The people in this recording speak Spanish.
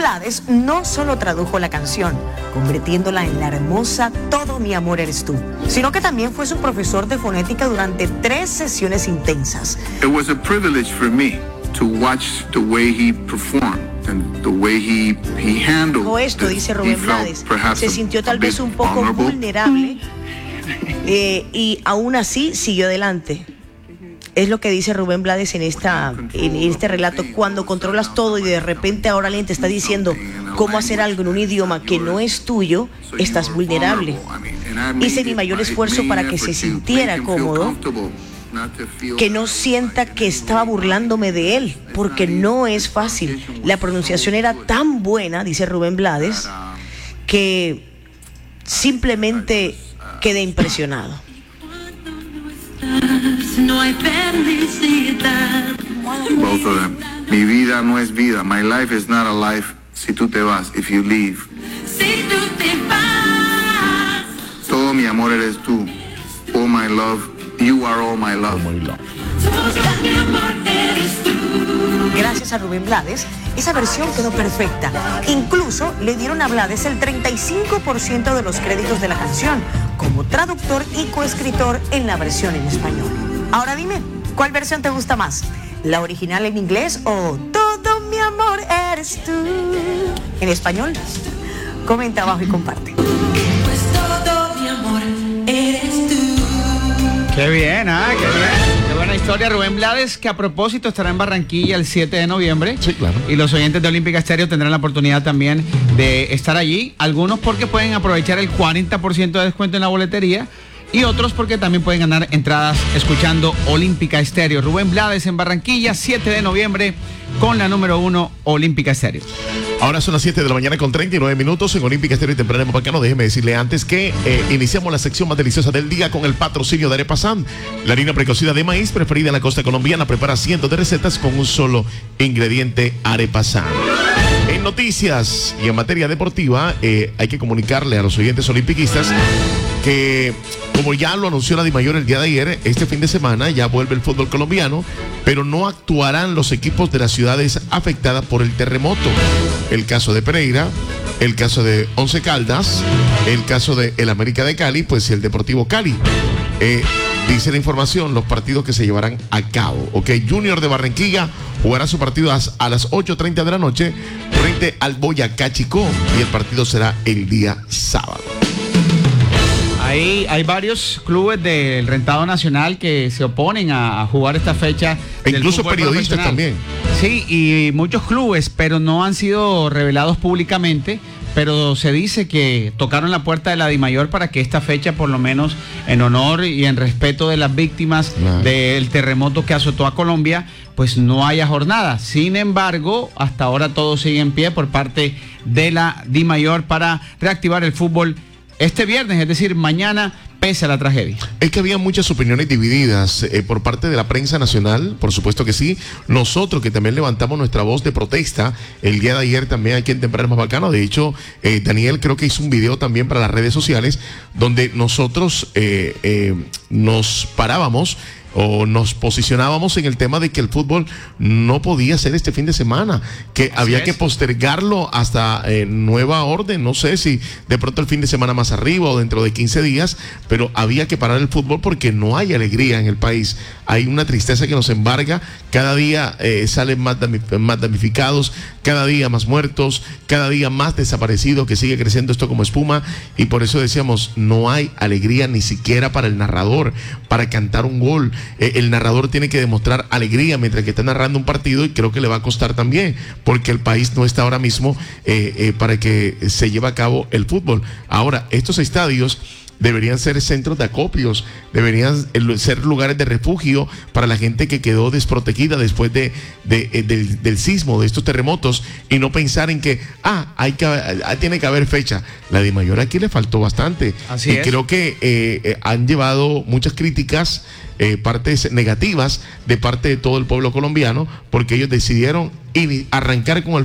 Blades no solo tradujo la canción, convirtiéndola en la hermosa Todo mi amor eres tú, sino que también fue su profesor de fonética durante 3 sesiones intensas. It was a privilege for me to watch the way he performed and the way he handled. O esto, dice Rubén Blades, se sintió tal vez un poco vulnerable y aún así siguió adelante. Es lo que dice Rubén Blades en este relato. Cuando controlas todo y de repente ahora alguien te está diciendo cómo hacer algo en un idioma que no es tuyo, estás vulnerable. Hice mi mayor esfuerzo para que se sintiera cómodo, que no sienta que estaba burlándome de él, porque no es fácil. La pronunciación era tan buena, dice Rubén Blades, que simplemente quedé impresionado. No hay felicidad. Both of them. Mi vida no es vida. My life is not a life. Si tú te vas, if you leave. Si tú te vas. Todo mi amor eres tú. All my love. You are all my love. Todo mi amor eres tú. Gracias a Rubén Blades, esa versión quedó perfecta. Incluso le dieron a Blades el 35% de los créditos de la canción, como traductor y coescritor en la versión en español. Ahora dime, ¿cuál versión te gusta más? ¿La original en inglés o Todo mi amor eres tú en español? Comenta abajo y comparte. Pues todo mi amor eres tú. Qué bien, qué bien. Qué buena historia. Rubén Blades, que a propósito estará en Barranquilla el 7 de noviembre. Sí, claro. Y los oyentes de Olímpica Estéreo tendrán la oportunidad también de estar allí. Algunos porque pueden aprovechar el 40% de descuento en la boletería. Y otros porque también pueden ganar entradas escuchando Olímpica Estéreo. Rubén Blades en Barranquilla, 7 de noviembre, con la número 1 Olímpica Estéreo. Ahora son las 7 de la mañana con 39 minutos en Olímpica Estéreo y Temprano Bacano. Déjeme decirle antes que iniciamos la sección más deliciosa del día con el patrocinio de Arepasan. La harina precocida de maíz preferida en la costa colombiana prepara cientos de recetas con un solo ingrediente, Arepasan. En noticias y en materia deportiva, hay que comunicarle a los oyentes olimpiquistas que, como ya lo anunció la DIMAYOR el día de ayer, este fin de semana ya vuelve el fútbol colombiano, pero no actuarán los equipos de las ciudades afectadas por el terremoto. El caso de Pereira, el caso de Once Caldas, el caso de el América de Cali, pues el Deportivo Cali. Dice la información, los partidos que se llevarán a cabo. Junior de Barranquilla jugará su partido a las 8:30 de la noche frente al Boyacá Chicó y el partido será el día sábado. Hay varios clubes del rentado nacional que se oponen a jugar esta fecha. E incluso periodistas también. Sí, y muchos clubes, pero no han sido revelados públicamente. Pero se dice que tocaron la puerta de la DIMAYOR para que esta fecha, por lo menos en honor y en respeto de las víctimas del terremoto que azotó a Colombia, pues no haya jornada. Sin embargo, hasta ahora todo sigue en pie por parte de la DIMAYOR para reactivar el fútbol este viernes, es decir, mañana, pese a la tragedia. Es que había muchas opiniones divididas por parte de la prensa nacional, por supuesto que sí. Nosotros que también levantamos nuestra voz de protesta el día de ayer también aquí en Temprano Más Bacano. De hecho, Daniel creo que hizo un video también para las redes sociales donde nosotros nos parábamos o nos posicionábamos en el tema de que el fútbol no podía ser este fin de semana, que había que postergarlo hasta nueva orden. No sé si de pronto el fin de semana más arriba o dentro de 15 días, pero había que parar el fútbol porque no hay alegría en el país. Hay una tristeza que nos embarga. Cada día salen más damnificados, cada día más muertos, cada día más desaparecidos, que sigue creciendo esto como espuma. Y por eso decíamos, no hay alegría ni siquiera para el narrador, para cantar un gol. El narrador tiene que demostrar alegría mientras que está narrando un partido, y creo que le va a costar también, porque el país no está ahora mismo para que se lleve a cabo el fútbol. Ahora, estos estadios deberían ser centros de acopios, deberían ser lugares de refugio para la gente que quedó desprotegida después del sismo, de estos terremotos, y no pensar en que tiene que haber fecha. La DIMAYOR aquí le faltó bastante. Así es. Creo que han llevado muchas críticas, partes negativas de parte de todo el pueblo colombiano, porque ellos decidieron arrancar con el